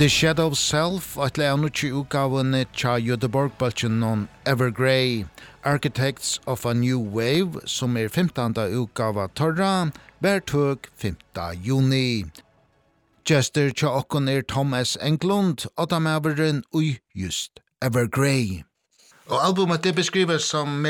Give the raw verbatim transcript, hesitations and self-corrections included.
The Shadow Self, at leanuchi utgavene tja Göteborg-balchen non Evergrey, Architects of a New Wave, som er femtanda utgava torra, vertug femta juni. Jester tja okkon er Thomas Englund, og da maveren ui just Evergrey. Og albumet det beskrives som